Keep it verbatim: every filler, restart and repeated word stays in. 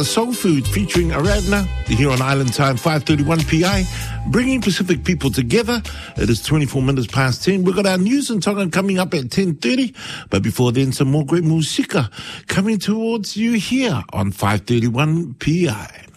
Soul Food featuring Aradna here on Island Time, five thirty-one P I, bringing Pacific people together. It is twenty-four minutes past ten. We've got our news and Tonga coming up at ten thirty, but before then, some more great musika coming towards you here on five thirty-one P I.